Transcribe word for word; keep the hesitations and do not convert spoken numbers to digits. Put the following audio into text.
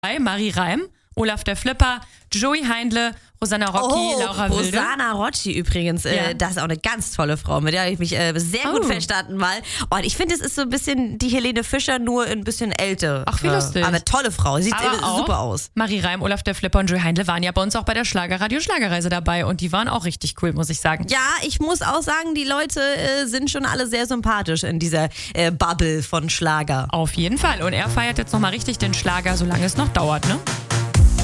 Marie Reim, Olaf der Flipper, Joey Heindle, Rosanna Rocci, oh, Laura Wilde. Rosanna Rocci übrigens, äh, Ja. das ist auch eine ganz tolle Frau, mit der habe ich mich äh, sehr gut Oh. verstanden mal. Und ich finde, es ist so ein bisschen die Helene Fischer, nur ein bisschen älter. Ach, wie lustig. Aber tolle Frau, sieht Aber äh, auch super aus. Marie Reim, Olaf der Flipper und Joey Heindle waren ja bei uns auch bei der Schlagerradio Schlagerreise dabei und die waren auch richtig cool, muss ich sagen. Ja, ich muss auch sagen, die Leute äh, sind schon alle sehr sympathisch in dieser äh, Bubble von Schlager. Auf jeden Fall. Und er feiert jetzt nochmal richtig den Schlager, solange es noch dauert, ne?